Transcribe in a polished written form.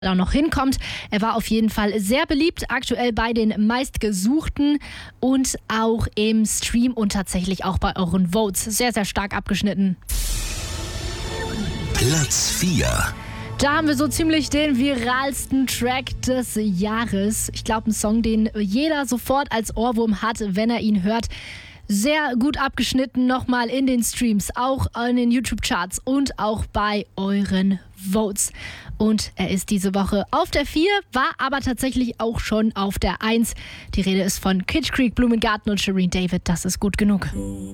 da noch hinkommt. Er war auf jeden Fall sehr beliebt, aktuell bei den meistgesuchten und auch im Stream und tatsächlich auch bei euren Votes. Sehr, sehr stark abgeschnitten. Platz 4. Da haben wir so ziemlich den viralsten Track des Jahres. Ich glaube, ein Song, den jeder sofort als Ohrwurm hat, wenn er ihn hört. Sehr gut abgeschnitten nochmal in den Streams, auch in den YouTube-Charts und auch bei euren Votes. Und er ist diese Woche auf der 4, war aber tatsächlich auch schon auf der 1. Die Rede ist von Kitsch Creek, Blumengarten und Shireen David. Das ist gut genug.